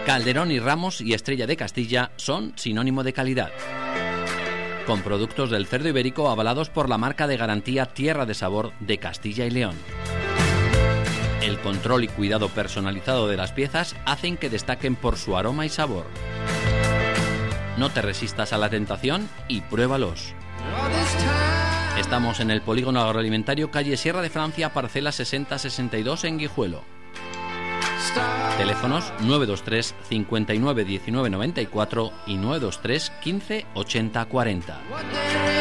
Calderón y Ramos y Estrella de Castilla son sinónimo de calidad. Con productos del cerdo ibérico avalados por la marca de garantía Tierra de Sabor de Castilla y León. El control y cuidado personalizado de las piezas hacen que destaquen por su aroma y sabor. No te resistas a la tentación y pruébalos. Estamos en el Polígono Agroalimentario, calle Sierra de Francia, parcela 6062 en Guijuelo. Teléfonos 923 59 19 94 y 923 15 80 40.